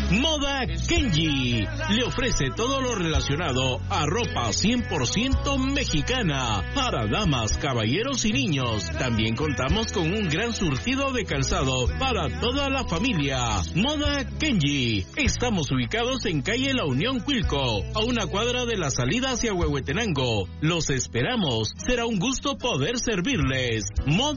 Moda Kenji le ofrece todo lo relacionado a ropa 100% mexicana para damas, caballeros y niños. También contamos con un gran surtido de calzado para toda la familia. Moda Kenji. Estamos ubicados en calle La Unión Cuilco, a una cuadra de la salida hacia Huehuetenango. Los esperamos. Será un gusto poder servirles. Moda